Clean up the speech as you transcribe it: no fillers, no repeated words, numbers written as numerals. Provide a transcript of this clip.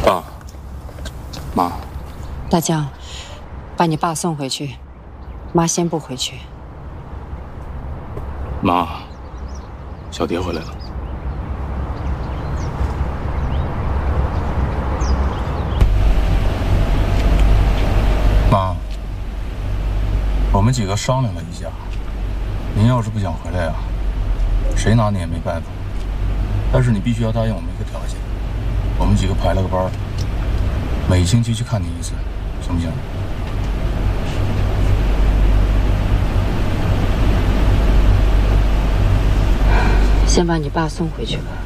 爸妈， 大江，把你爸送回去，妈先不回去。 妈，小蝶回来了。妈，我们几个商量了一下，您要是不想回来啊，谁拿你也没办法。但是你必须要答应我们一个条件，我们几个排了个班，每星期去看你一次，行不行？ 先把你爸送回去吧。